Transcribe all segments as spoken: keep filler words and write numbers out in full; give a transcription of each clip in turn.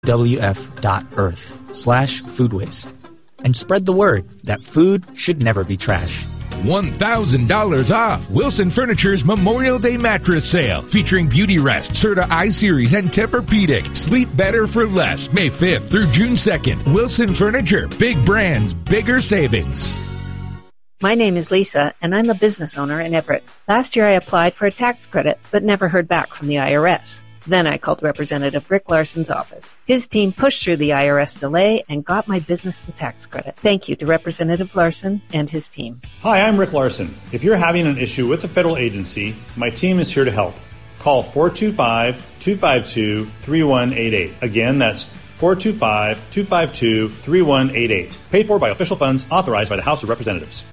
W F dot earth slash food waste and spread the word that food should never be trash. one thousand dollars off Wilson Furniture's Memorial Day mattress sale featuring Beauty Rest, Serta I-Series, and Tempur-Pedic. Sleep better for less. May fifth through June second. Wilson Furniture. Big brands, bigger savings. My name is Lisa, and I'm a business owner in Everett. Last year I applied for a tax credit, but never heard back from the I R S. Then I called Representative Rick Larson's office. His team pushed through the I R S delay and got my business the tax credit. Thank you to Representative Larson and his team. Hi, I'm Rick Larson. If you're having an issue with a federal agency, my team is here to help. Call four two five, two five two, three one eight eight. Again, that's four two five, two five two, three one eight eight. Paid for by official funds authorized by the House of Representatives.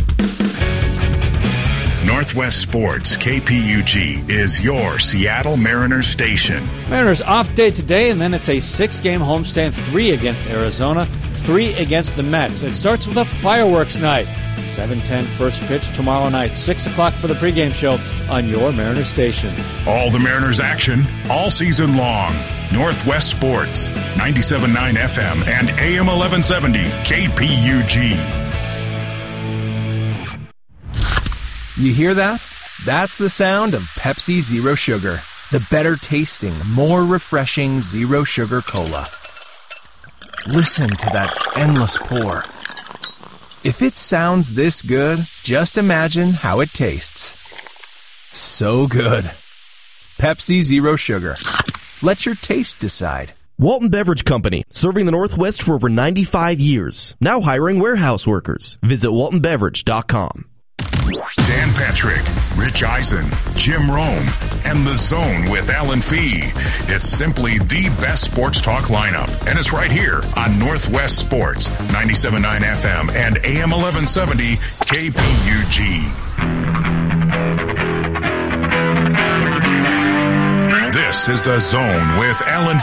Northwest Sports, K P U G, is your Seattle Mariners station. Mariners off day today, and then it's a six-game homestand, three against Arizona, three against the Mets. It starts with a fireworks night. seven ten first pitch tomorrow night, six o'clock for the pregame show on your Mariners station. All the Mariners action, all season long. Northwest Sports, ninety-seven point nine F M and A M eleven seventy, K P U G. You hear that? That's the sound of Pepsi Zero Sugar. The better tasting, more refreshing Zero Sugar Cola. Listen to that endless pour. If it sounds this good, just imagine how it tastes. So good. Pepsi Zero Sugar. Let your taste decide. Walton Beverage Company, serving the Northwest for over ninety-five years. Now hiring warehouse workers. Visit walton beverage dot com. Dan Patrick, Rich Eisen, Jim Rome, and The Zone with Alan Fee. It's simply the best sports talk lineup, and it's right here on Northwest Sports, ninety-seven point nine F M and A M eleven seventy K P U G. This is The Zone with Alan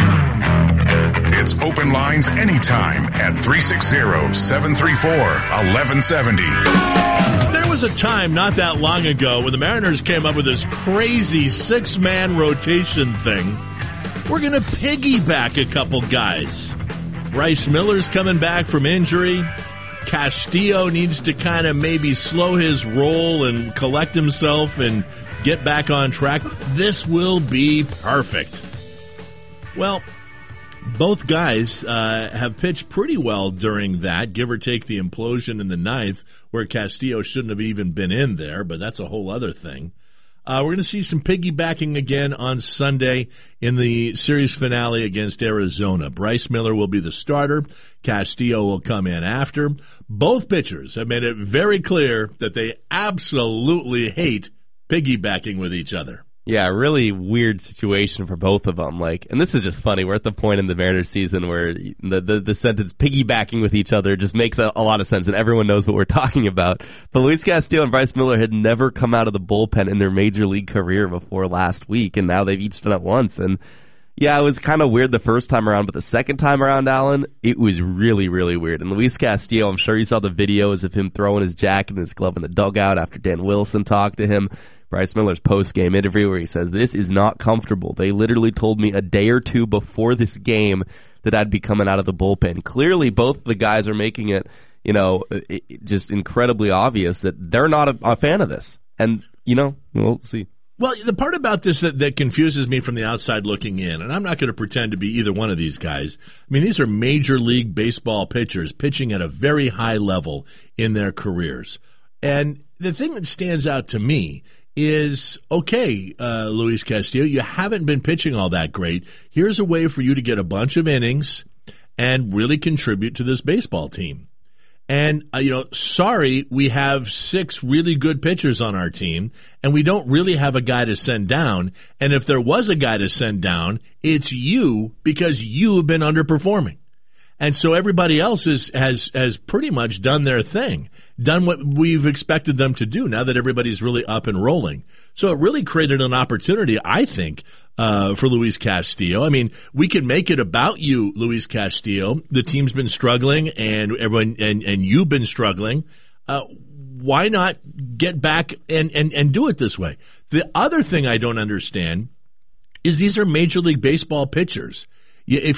Fee. It's open lines anytime at three six zero, seven three four, one one seven zero. There was a time not that long ago when the Mariners came up with this crazy six-man rotation thing. We're going to piggyback a couple guys. Bryce Miller's coming back from injury. Castillo needs to kind of maybe slow his roll and collect himself and get back on track. This will be perfect. Well, both guys uh, have pitched pretty well during that, give or take the implosion in the ninth, where Castillo shouldn't have even been in there, but that's a whole other thing. Uh, we're going to see some piggybacking again on Sunday in the series finale against Arizona. Bryce Miller will be the starter. Castillo will come in after. Both pitchers have made it very clear that they absolutely hate piggybacking with each other. Yeah, really weird situation for both of them. Like, and this is just funny. We're at the point in the Mariners season where the the, the sentence piggybacking with each other just makes a, a lot of sense, and everyone knows what we're talking about. But Luis Castillo and Bryce Miller had never come out of the bullpen in their major league career before last week, and now they've each done it once. And yeah, it was kind of weird the first time around, but the second time around, Alan, it was really, really weird. And Luis Castillo, I'm sure you saw the videos of him throwing his jacket and his glove in the dugout after Dan Wilson talked to him. Bryce Miller's post-game interview where he says, "This is not comfortable. They literally told me a day or two before this game that I'd be coming out of the bullpen." Clearly, both the guys are making it, you know, it, just incredibly obvious that they're not a, a fan of this. And, you know, we'll see. Well, the part about this that, that confuses me from the outside looking in, and I'm not going to pretend to be either one of these guys. I mean, these are Major League Baseball pitchers pitching at a very high level in their careers. And the thing that stands out to me is, okay, uh, Luis Castillo, you haven't been pitching all that great. Here's a way for you to get a bunch of innings and really contribute to this baseball team. And, uh, you know, sorry, we have six really good pitchers on our team, and we don't really have a guy to send down. And if there was a guy to send down, it's you, because you have been underperforming. And so everybody else is, has has pretty much done their thing, done what we've expected them to do now that everybody's really up and rolling. So it really created an opportunity, I think, uh, for Luis Castillo. I mean, we can make it about you, Luis Castillo. The team's been struggling, and everyone and, and you've been struggling. Uh, why not get back and, and, and do it this way? The other thing I don't understand is these are Major League Baseball pitchers. if